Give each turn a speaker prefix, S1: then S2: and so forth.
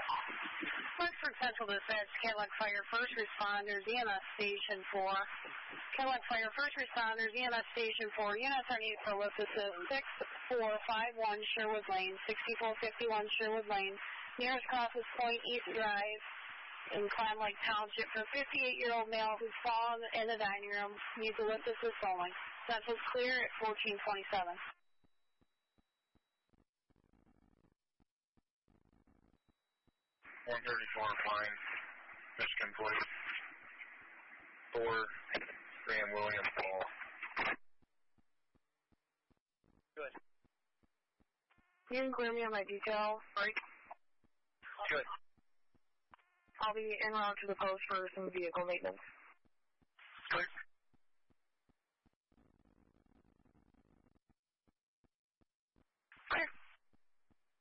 S1: Westford Central Dispatch, Cadillac Fire First Responders, EMS Station 4. Cadillac Fire First Responders, EMS Station 4. Units are needed for lift assist 6451 Sherwood Lane, 6451 Sherwood Lane. Nearest cross is Point East Drive in Clam Lake Township for a 58-year-old male who's fallen in the dining room. Needs a lift assist only. Central's clear at 1427.
S2: 134 flying, Michigan Police, 4, Graham Williams, Paul.
S1: Good. You can clear me on my detail, right?
S2: Good.
S1: I'll be en route to the post for some vehicle maintenance.
S2: Good.